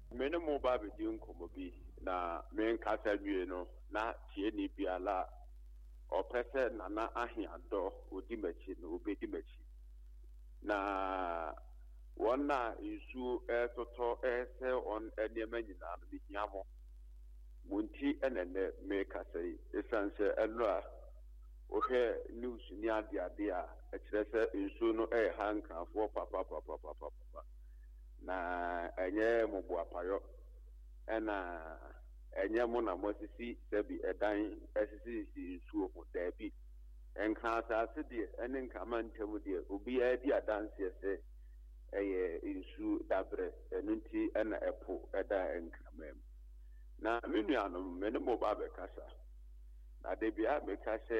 Mene mo ba be di nkomo bi na me nkasa wie no na tie ni biala opese na na ahiado odi machi no obedi machi na wona isu toto ese on enema nyina no bi hiamo munti enene me kasa yi esanse eno a ohe news ni ade a ekire se isu no hankrafo papa na enye mubu apayo ena enye mu na mosisi sebi edan esisi nsuo ho dabi enka asase de ene nka mantam de obi adi adanse ese eye nsu dabre enunti ena epo eda enkramam na menuano mene mo ba be kasa na de bia me kasa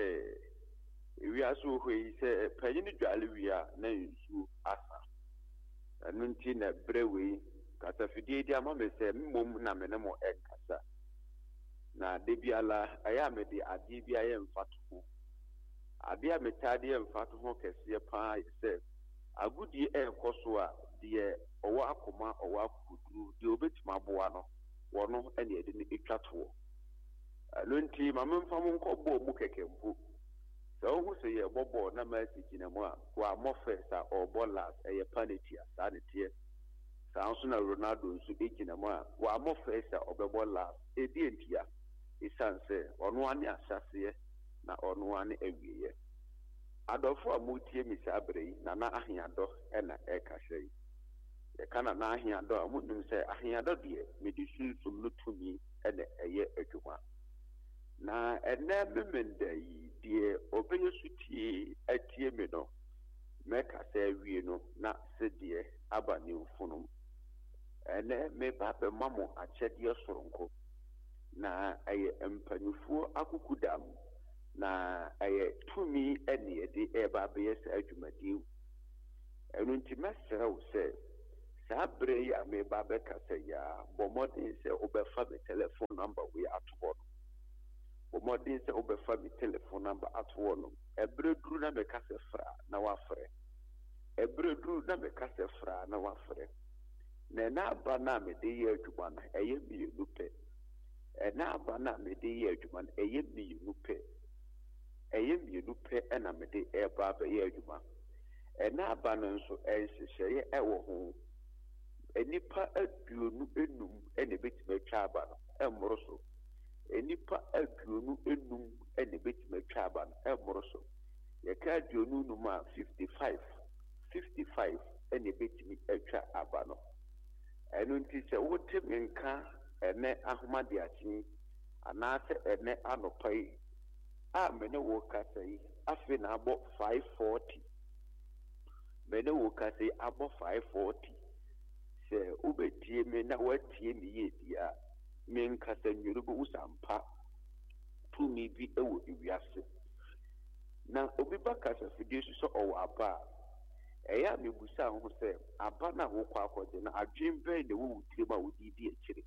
wi aso hoi se panyini dwale wi a na nsu asa enunti na brewe kasa fidie dia ma me se mmom na me ne mo enkasa na de biala aya me de ade bia ye mfato ade a metade ye mfato ho kese pa se agudi ekoso a de owo akoma owo akuduru de obetima boa no wono ene ede ni etwato alonti ma memfa mo nkobo mu kekempu so hu se ye bobo na ma sigina mo a wa mofesa or bolas eye panity asanete sanso na Ronaldo nso egina mo a wa mofesa obebola edi entia isanse ono ane asase na ono ane awiye adofo amutie misabre na na ahiado ena ekahye ye kana na ahiado amunum se ahiado de medisu lutumi ene eye adwuma na ene memenda yi de obeyesutie atie me no meka se awie no na sedie aba ne ufunum ene me baba mamo achede soronko na aye empanyufuo akukudam na aye tumi ene ede eba be yesa adwumadi enu nti mesrew se sabre ya me baba kasa ya bomodin se obefa me telephone number we atobo bomodin se obefa me telephone number atobo no ebreduru na me kasa fra na wafre ebreduru na me kasa fra na wafre na aba na me de ye adwuma na eye mienu pe na aba na me de ye adwuma na eye mienu pe na me de eba ba ye adwuma na aba no nso enhyehyeye ewo ho enipa aduonu enum ene betima twa aba no emoro so enipa aduonu enum ene betima twa aba no emoro so ye ka aduonu num a 55 ene betimi atwa aba no enu nti se wote menka ene ahomade achi anase ene anopai a mene wo kasa yi afi na abo 540 mene wo kasa yi abo 540 se ubetie me na watie mi ye dia menka sa nyurugo usampa tumi bi ewo ewiase na obi bakasa fidie so owo aba eya mebusa ho se aba na wo kwa akode na adwembe de wo wutirema wodidi akire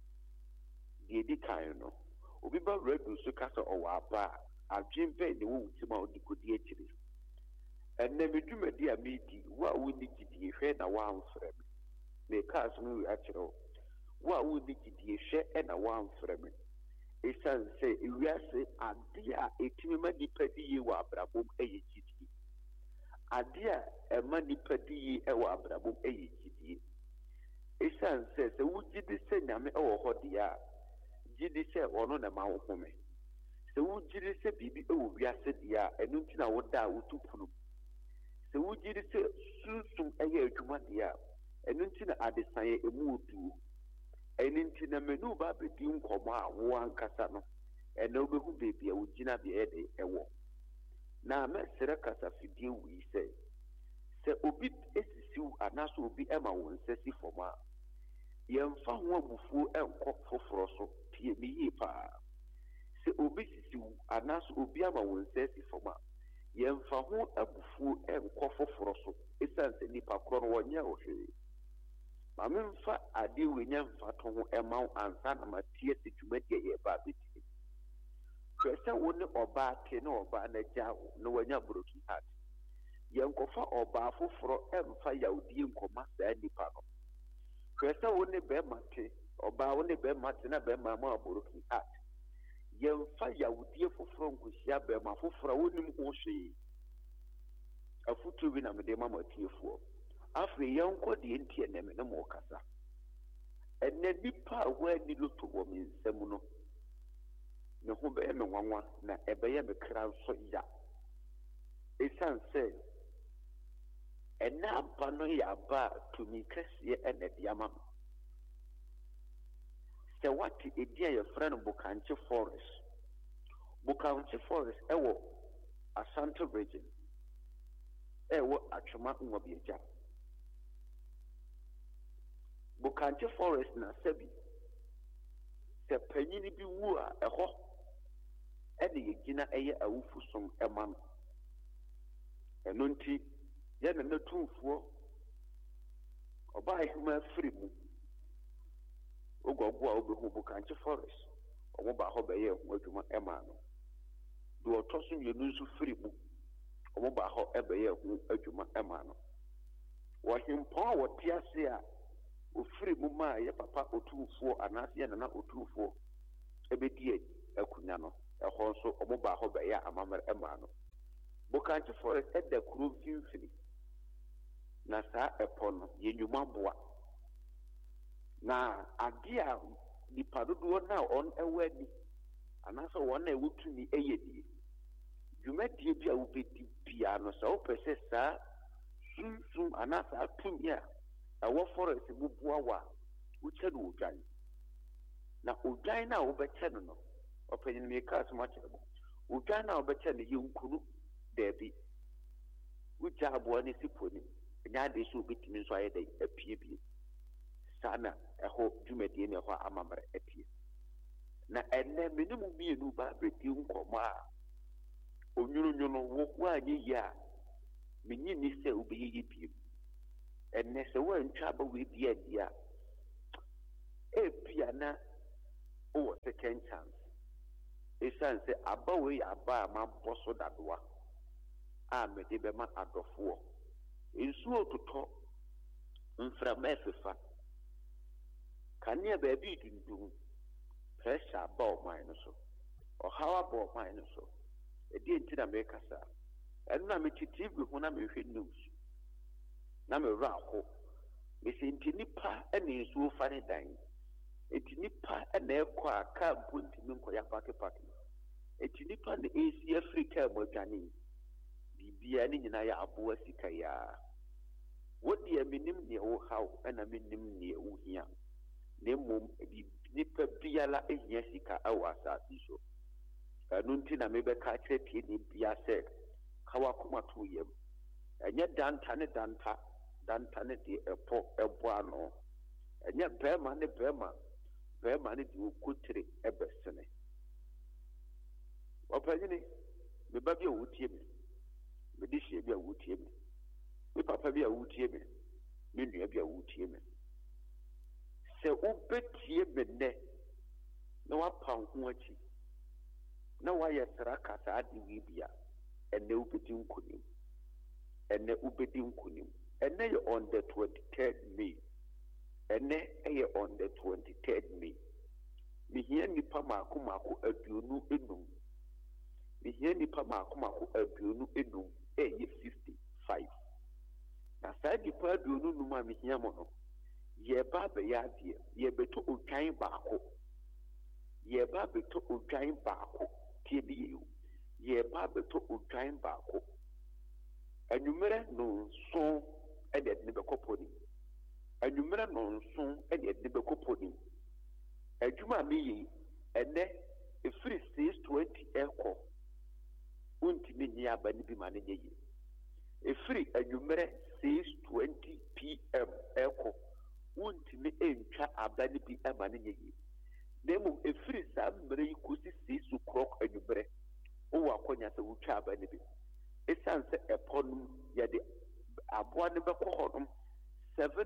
di kan no obi ba redu so kasa owo aba adwembe de wo wutirema wodikodi akire enne medwumadi a medi wa wo ni gidie hwe na wa amfrɛ me me ka so mu akire wa wo ni gidie hwe na wa amfrɛ me esanse ewiase ade a etimi ma dipadi ye wa abrabom eye gidie ade a ema dipadi ye wa abrabom eye gidie esanse se wugidi se nyame ewo hode a gidi se ono na ma wo home se wugidi se bibi ewo wiase dia enu ntina woda wotupunu se wugidi se susum eye adwuma dia enu ntina adesaye emu odu enu ntina menu ba bedi nkomo a wo ankasa no ena obehu bebi a wugina be ede ewo na mesere kasa fidie wi se obi esisiw anaso obi ema wo nsesi foma yemfa ho abufuo enko foforo so tie mi yi pa se obi sisiw anaso obi ama wo nsesi foma yemfa ho abufuo enko foforo so esanse nipa kro no wonya ohwe ma memfa ade wenya mfa to ho ema ansa na matie se dwumadi ye ba beti kwese wo ne oba ke ne oba na jawo no wonya broken heart yenkofa oba foforo emfa yaudie nkoma saa nipa no Kresa wone be mate oba wone be mate na be ma ma broken heart yemfa yawudie foforo nkosia be ma foforo wonim ho hwe afutu bi na me de ma matiefuo afre yanko de entie na me na mo kasa enne nipa wa ni luto wo me nsam no ne ho be me nwanwa na ebe ye me kra so ya esan se ena ba no ya ba tumi kese ene diama se wati edia ye friend Bukanchi Forest ewo Asante region ewo Atwoma Nwabieja Bukanchi Forest na sebi se panyini bi wu a eho ene yegina eye awufusom ema eno nti ye na tumfuo oba ehuma free mu ogwagwa obehu Bukanchi Forest omo ba ho beye ho adwuma ema no do otoso yenu nso free mu omo ba ho ebeye ho adwuma ema no wo himpa wo tiase a o free mu ma ye papa otumfuo anase ye na otumfuo ebedie akunya no eho nso omo ba ho beye amamere ema no Bukanchi Forest edda kuro finfini na saa epo no yenyuma boa na adia nipa dodo na on ewani anaso won na ewutumi eyedi dwumadie bia wobedi bia no so opese saa sunsun anasa atumi a ewo forest bubuwa wa uche no odwan na odwan na obeche no openyin me ka so mache odwan na obeche no yenkunu debi uja abo ne siponi nya de so bitimi so ayede apie bi sana eho dwumadie ne ho amamre apie na enne minimu mienu ba beti nkomo a onyunyunu wo anyi ya menyi ni se obeyi bi enne se wo ntwa ba we bi adia epia na o second chance esanse aba we aba ma boso dadoa a mede be ma adofo ensu ototo mfra mefefa kania ba bi dundum pressure ba o mine so o hawa ba o mine so edi entina me kasa enna me tv ho na me hwe news na me ra ho me senti nipa ene ensu fa ne dan eti nipa ene ekọ aka mpunti me nkoya pake eti nipa ne AC Africa mo dwane bibia ni nyina ya abo asika ya wodi aminim ne wo haw ena minim ne wo hia ne mom nipa biala ehia sika awo asasi so anu nti na me be ka kire tie ni bia se kawa kuma to yem enye danta ne de ebo ano enye bema ne de okotire ebesene opanyini me ba bia wotie me me di hie bia wotie me me papa bia wotie me me nua bia wotie me se obetie me ne na wapan ho achi na wayɛ sraka saa de wi bia ene ubedi nkonim ene yɛ on the 23rd May ene yɛ on the 23rd May me hia nipa maako aduonu enum me hia nipa maako aduonu enum ɛyɛ 55 na saa nipa aduonu num a me hia mo no ye ba be ya die ye beto odwan baako tie bi you ye ba beto odwan baako anumere no so e de ne bekoponi anumere no so e de ne bekoponi adwuma mi yi ene e free 620 eko untimi ni aba ni bi ma ne ye e free anumere 6:20 PM eko untimi entwa abani bi amane nyi nemu efiri sa mmere ikosi 6 o'clock anubere o wakonya se wutwa abani bi esanse epon ya de aboa ne bekọ hodom 7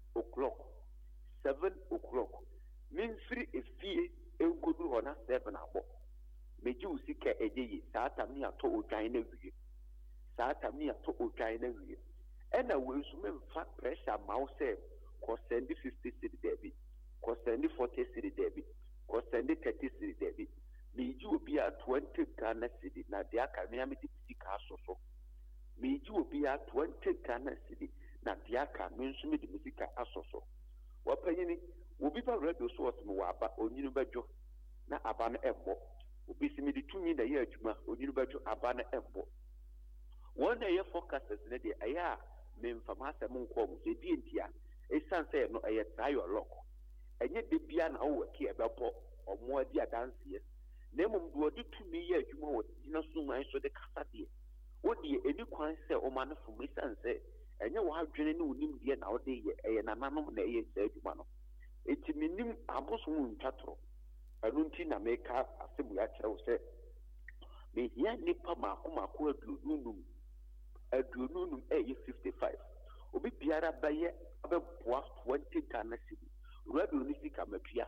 o'clock min free efie enkodu hona 7 abo meji usika ejeyi saa tamni ato odwan na wie saa tamni ato odwan na wie ena wensu memfa pressure ma wo se send 50 cedi debi ko send 40 cedi debi ko send 30 cedi debi meji obi a 20 Ghana cedi na de aka me am de sika asoso meji obi a 20 Ghana cedi na de aka me nso me de sika asoso wapanyini obi ba radio so otmo wa aba onyinu badwo na aba na embo obi simi de tumi na ye adwuma onyinu badwo aba na embo wona ye forecasters ne de aya me mfama asem nko mo se di ntia esan say no eye try your luck enye de bia na wo ki ebebo omo adi adanse na mum do de tumi ye adwuma wo dina suman so de kasa de wo de eni kwan se o ma no fo esan say enye wo adwene ne onim de na wo de ye eye nananom na eye se adwuma no eti minim aboso mu ntwatro anu nti na meka asem ya kire wo se me hia nipa mako adununum eye 55 obi biara baye abeboa 20 Ghana cedi radio ni sika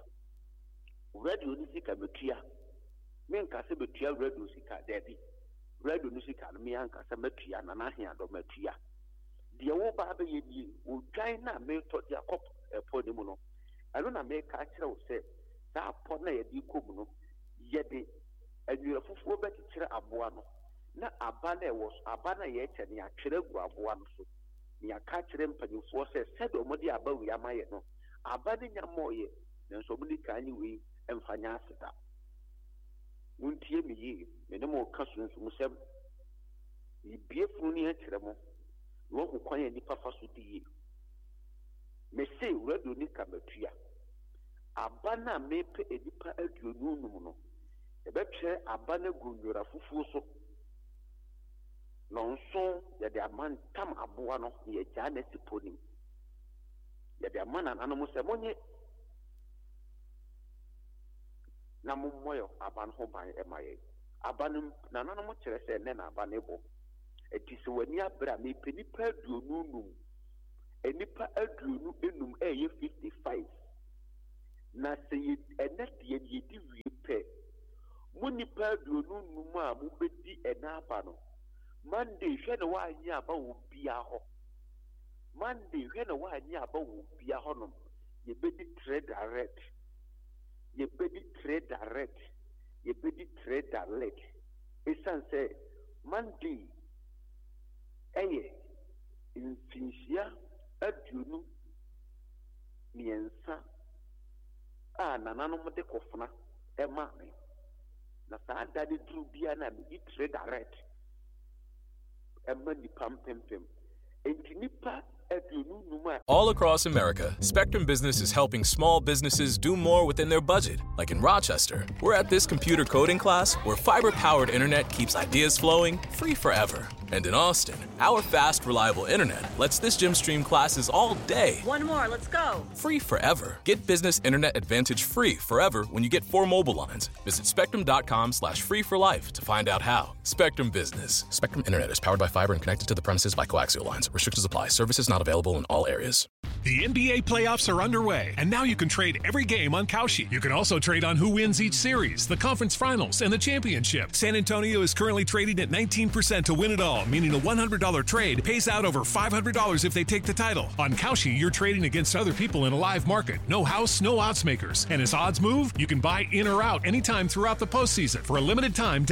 metua me nka se betua radio sika debi radio ni sika me anka se metua na na hia do metua de wo ba ba ye die o twan na me to dia kop epo ni mu no anu na me ka kire wo se sa apo na ye di kom no ye de anwura fufuo betikire aboa no na abana was abana ye kyene ya twere gu aboa no so ni aka kyere mpanyimfo se sedo mo di abawu ya maye no abana nyamoye nanso mo di kanyi wi emfanya aseda muntie mi yi me ne mo ka sunsu musem ibie funu ni akyere mo wo ko kwan ni papa so di me se radio ni kamatua abana mepe edipa aduonum no ebetwe abana gunjura fufuo so nonso ya de amantam aboa no ye jana siponim ya de amana nanu se monye na moyo aban ho ban emaye abanum na nanu mo kire se ne na aban ebo etisi wani abra me penipa aduonum enipa aduonu enum eye 55 na se enet ye di wi pe munipa aduonum a mo bedi ena aba no Monday hwene wa anya aba wo bia ho Monday hwene wa anya aba wo bia ho no ye bedi trade direct esanse Monday eye infinisia aduonu miensa nananom de kofuna ema me na sa dade dru bia na me trade direct All across America, Spectrum Business is helping small businesses do more within their budget. Like in Rochester, we're at this computer coding class where fiber-powered internet keeps ideas flowing free forever. And in Austin, our fast, reliable internet lets this gym stream classes all day. One more, let's go. Free forever. Get Business Internet Advantage free forever when you get 4 mobile lines. Visit spectrum.com/free for life to find out how. Spectrum Business. Spectrum Internet is powered by fiber and connected to the premises by coaxial lines. Restrictions apply. Services not available in all areas. The NBA playoffs are underway, and now you can trade every game on Kalshi. You can also trade on who wins each series, the conference finals, and the championship. San Antonio is currently trading at 19% to win it all, meaning a $100 trade pays out over $500 if they take the title. On Kalshi, you're trading against other people in a live market. No house, no odds makers. And as odds move, you can buy in or out anytime throughout the postseason. For a limited time,